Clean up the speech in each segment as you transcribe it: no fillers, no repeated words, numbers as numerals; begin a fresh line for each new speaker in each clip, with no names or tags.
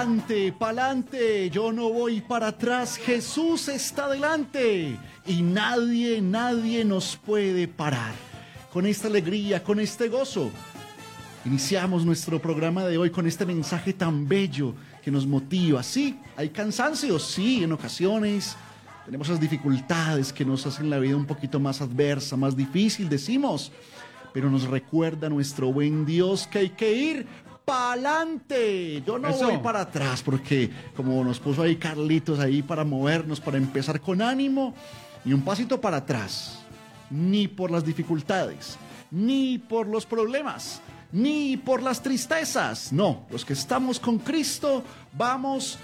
pa'lante, yo no voy para atrás, Jesús está delante y nadie nos puede parar. Con esta alegría, con este gozo, iniciamos nuestro programa de hoy con este mensaje tan bello que nos motiva. Sí, hay cansancio, sí, en ocasiones tenemos esas dificultades que nos hacen la vida un poquito más adversa, más difícil, decimos, pero nos recuerda nuestro buen Dios que hay que ir pa'lante. Yo no voy para atrás, porque como nos puso ahí Carlitos ahí para movernos, para empezar con ánimo, ni un pasito para atrás, ni por las dificultades, ni por los problemas, ni por las tristezas. No, los que estamos con Cristo vamos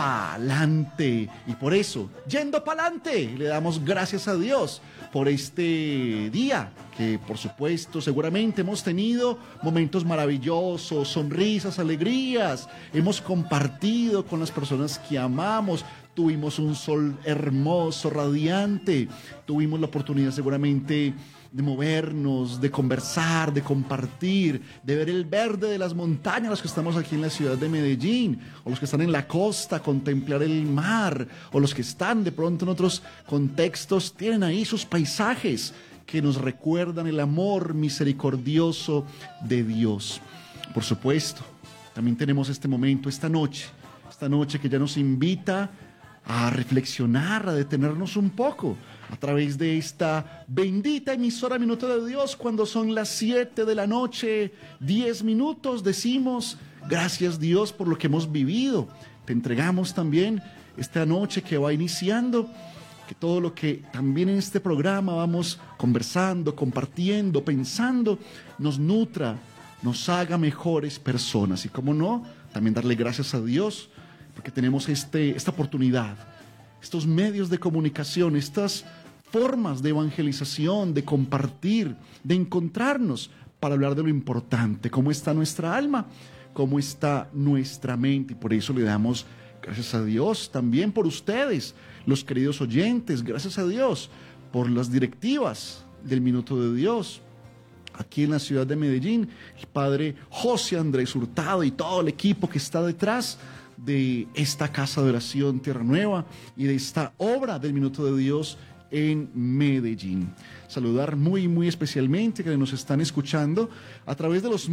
pa'lante. Y por eso, yendo pa'lante, le damos gracias a Dios por este día, que por supuesto seguramente hemos tenido momentos maravillosos, sonrisas, alegrías, hemos compartido con las personas que amamos, tuvimos un sol hermoso, radiante, tuvimos la oportunidad seguramente de movernos, de conversar, de compartir, de ver el verde de las montañas, los que estamos aquí en la ciudad de Medellín, o los que están en la costa, contemplar el mar, o los que están de pronto en otros contextos, tienen ahí sus paisajes que nos recuerdan el amor misericordioso de Dios. Por supuesto, también tenemos este momento, esta noche que ya nos invita a reflexionar, a detenernos un poco a través de esta bendita emisora Minuto de Dios. Cuando son las 7 de la noche, 10 minutos, decimos gracias Dios por lo que hemos vivido. Te entregamos también esta noche que va iniciando, que todo lo que también en este programa vamos conversando, compartiendo, pensando, nos nutra, nos haga mejores personas. Y cómo no, también darle gracias a Dios porque tenemos esta oportunidad, estos medios de comunicación, estas formas de evangelización, de compartir, de encontrarnos para hablar de lo importante, cómo está nuestra alma, cómo está nuestra mente. Y por eso le damos gracias a Dios también por ustedes, los queridos oyentes, gracias a Dios por las directivas del Minuto de Dios. Aquí en la ciudad de Medellín, el padre José Andrés Hurtado y todo el equipo que está detrás de esta casa de oración Tierra Nueva y de esta obra del Minuto de Dios en Medellín. Saludar muy especialmente que nos están escuchando a través de los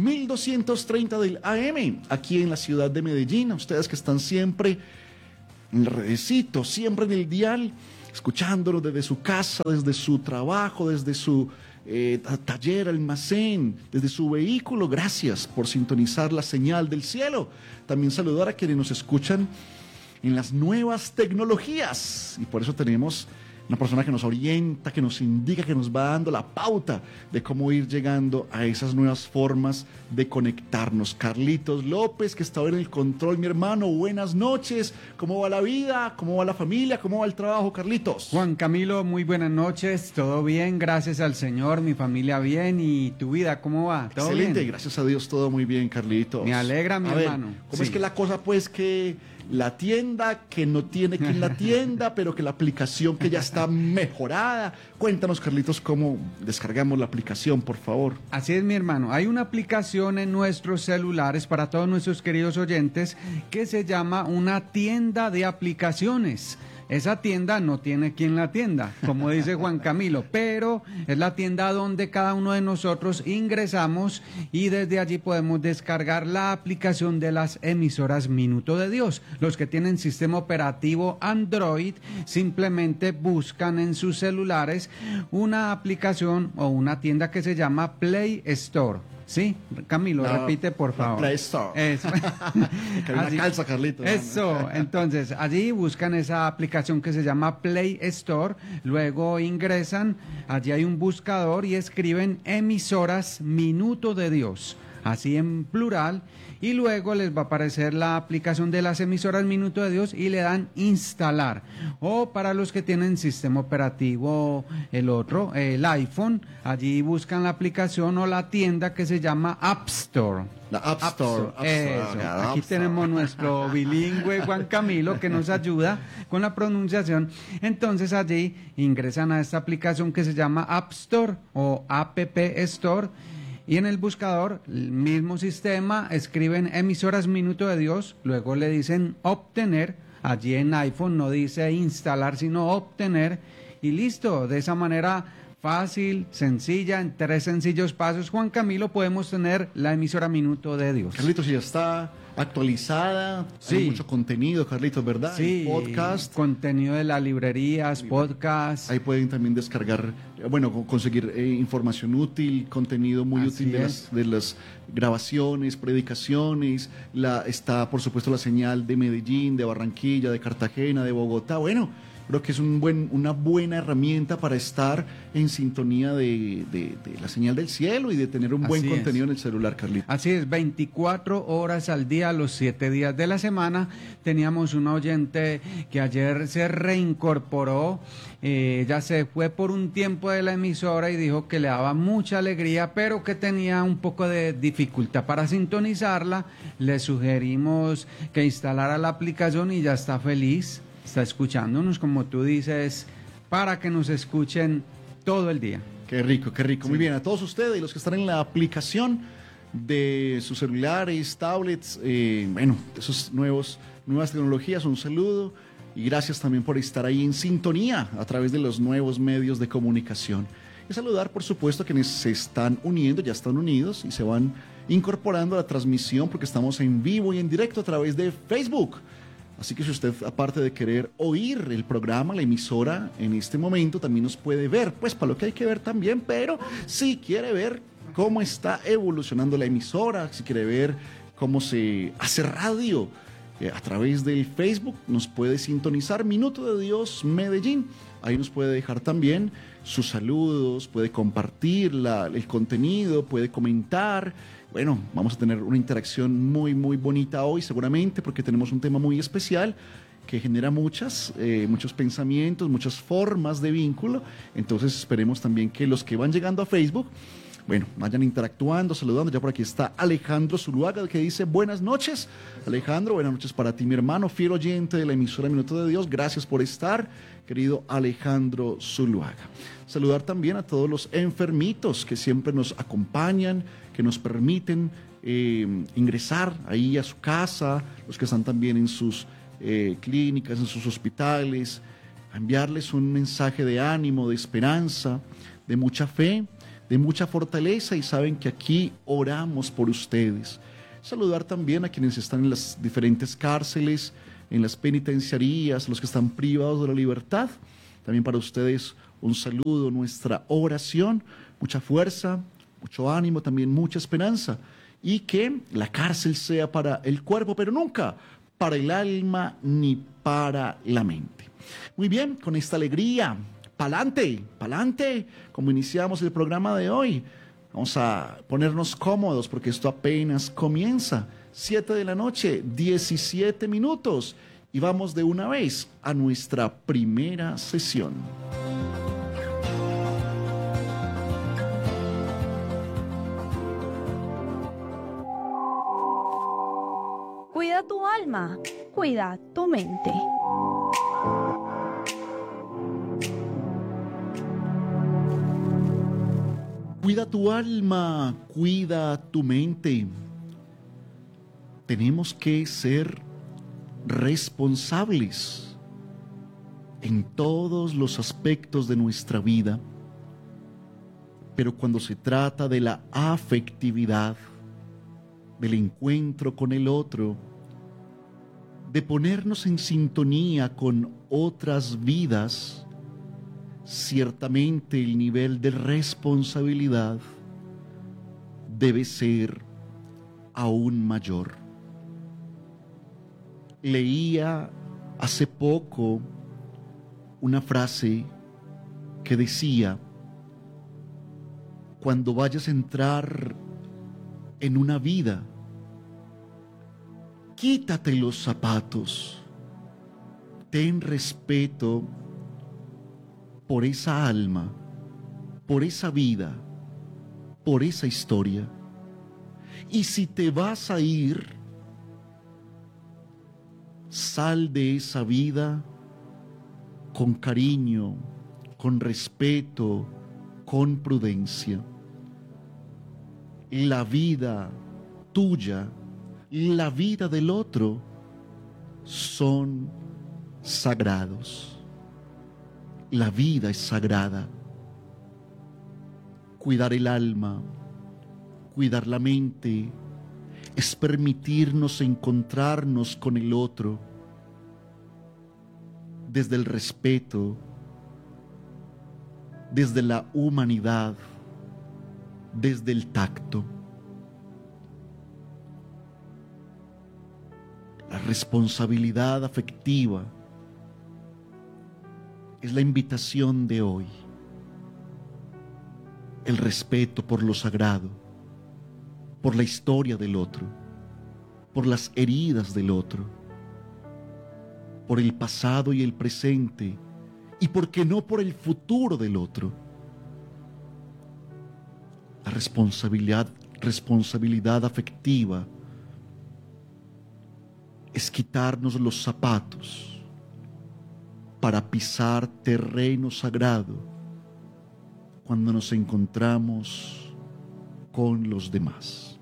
1230 del AM aquí en la ciudad de Medellín, a ustedes que están siempre en el redecito, siempre en el dial, escuchándonos desde su casa, desde su trabajo, desde su taller, almacén, desde su vehículo. Gracias por sintonizar la señal del cielo. También saludar a quienes nos escuchan en las nuevas tecnologías, y por eso tenemos una persona que nos orienta, que nos indica, que nos va dando la pauta de cómo ir llegando a esas nuevas formas de conectarnos. Carlitos López, que está ahora en el control, mi hermano, buenas noches. ¿Cómo va la vida? ¿Cómo va la familia? ¿Cómo va el trabajo, Carlitos?
Juan Camilo, muy buenas noches, todo bien, gracias al Señor, mi familia bien. ¿Y tu vida cómo va? ¿Todo
excelente,
bien?
Gracias a Dios, todo muy bien, Carlitos.
Me alegra, mi hermano.
¿Cómo es que la cosa, pues, que la tienda, que no tiene que ir la tienda, pero que la aplicación que ya está mejorada? Cuéntanos, Carlitos, cómo descargamos la aplicación, por favor.
Así es, mi hermano. Hay una aplicación en nuestros celulares para todos nuestros queridos oyentes que se llama una tienda de aplicaciones. Esa tienda no tiene quien la atienda, como dice Juan Camilo, pero es la tienda donde cada uno de nosotros ingresamos y desde allí podemos descargar la aplicación de las emisoras Minuto de Dios. Los que tienen sistema operativo Android simplemente buscan en sus celulares una aplicación o una tienda que se llama Play Store. Sí, Camilo, repite por favor.
Play Store.
Eso.
Una calza, Carlitos.
Eso, entonces, allí buscan esa aplicación que se llama Play Store, luego ingresan, allí hay un buscador y escriben emisoras Minuto de Dios, así en plural, y luego les va a aparecer la aplicación de las emisoras Minuto de Dios y le dan instalar. O para los que tienen sistema operativo el iPhone, allí buscan la aplicación o la tienda que se llama App Store.
La App Store.
Eso. Aquí tenemos nuestro bilingüe Juan Camilo que nos ayuda con la pronunciación. Entonces allí ingresan a esta aplicación que se llama App Store o App Store y en el buscador, el mismo sistema, escriben emisoras Minuto de Dios, luego le dicen obtener, allí en iPhone no dice instalar, sino obtener, y listo, de esa manera fácil, sencilla, en 3 sencillos pasos, Juan Camilo, podemos tener la emisora Minuto de Dios.
Carlitos, ya está actualizada,
Sí.
hay mucho contenido, Carlitos, ¿verdad?
Sí,
El podcast.
contenido de las librerías, podcast.
Ahí pueden también descargar, conseguir información útil, contenido muy
Así
útil
es.
de las grabaciones, predicaciones. Está, por supuesto, la señal de Medellín, de Barranquilla, de Cartagena, de Bogotá. Bueno, creo que es una buena herramienta para estar en sintonía de la señal del cielo y de tener un buen
Así es.
contenido en el celular, Carlitos.
Así es, 24 horas al día, los 7 días de la semana. Teníamos un oyente que ayer se reincorporó, ya se fue por un tiempo de la emisora y dijo que le daba mucha alegría, pero que tenía un poco de dificultad para sintonizarla. Le sugerimos que instalara la aplicación y ya está feliz, está escuchándonos, como tú dices, para que nos escuchen todo el día.
Qué rico, qué rico. Muy bien, a todos ustedes y los que están en la aplicación de sus celulares, tablets, esos nuevas tecnologías, un saludo y gracias también por estar ahí en sintonía a través de los nuevos medios de comunicación. Y saludar, por supuesto, a quienes se están uniendo, ya están unidos y se van incorporando a la transmisión porque estamos en vivo y en directo a través de Facebook. Así que si usted, aparte de querer oír el programa, la emisora, en este momento también nos puede ver, pues para lo que hay que ver también, pero si quiere ver cómo está evolucionando la emisora, si quiere ver cómo se hace radio a través del Facebook, nos puede sintonizar Minuto de Dios Medellín. Ahí nos puede dejar también sus saludos, puede compartir el contenido, puede comentar. Bueno, vamos a tener una interacción muy, muy bonita hoy seguramente porque tenemos un tema muy especial que genera muchos pensamientos, muchas formas de vínculo. Entonces esperemos también que los que van llegando a Facebook, vayan interactuando, saludando. Ya por aquí está Alejandro Zuluaga que dice buenas noches. Alejandro, buenas noches para ti, mi hermano, fiel oyente de la emisora Minuto de Dios. Gracias por estar, querido Alejandro Zuluaga. Saludar también a todos los enfermitos que siempre nos acompañan, que nos permiten ingresar ahí a su casa, los que están también en sus clínicas, en sus hospitales, a enviarles un mensaje de ánimo, de esperanza, de mucha fe, de mucha fortaleza y saben que aquí oramos por ustedes. Saludar también a quienes están en las diferentes cárceles, en las penitenciarías, los que están privados de la libertad. También para ustedes un saludo, nuestra oración, mucha fuerza, mucho ánimo, también mucha esperanza. Y que la cárcel sea para el cuerpo, pero nunca para el alma ni para la mente. Muy bien, con esta alegría, pa'lante, como iniciamos el programa de hoy. Vamos a ponernos cómodos porque esto apenas comienza. 7 de la noche, 17 minutos. Y vamos de una vez a nuestra primera sesión.
Cuida tu alma, cuida tu mente.
Cuida tu alma, cuida tu mente. Tenemos que ser responsables en todos los aspectos de nuestra vida, pero cuando se trata de la afectividad, del encuentro con el otro, de ponernos en sintonía con otras vidas, ciertamente el nivel de responsabilidad debe ser aún mayor. Leía hace poco una frase que decía: cuando vayas a entrar en una vida, quítate los zapatos, ten respeto por esa alma, por esa vida, por esa historia. Y si te vas a ir, sal de esa vida con cariño, con respeto, con prudencia. la vida tuya y la vida del otro son sagrados. La vida es sagrada. Cuidar el alma, cuidar la mente, es permitirnos encontrarnos con el otro desde el respeto, desde la humanidad, desde el tacto. La responsabilidad afectiva es la invitación de hoy. El respeto por lo sagrado, por la historia del otro, por las heridas del otro, por el pasado y el presente, y por qué no por el futuro del otro. La responsabilidad afectiva es quitarnos los zapatos para pisar terreno sagrado cuando nos encontramos con los demás.